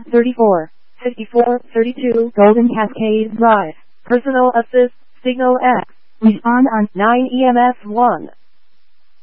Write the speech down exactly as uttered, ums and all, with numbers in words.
thirty-four, fifty-four, thirty-two Golden Cascade Drive. Personal assist, signal X. Respond on nine E M S one.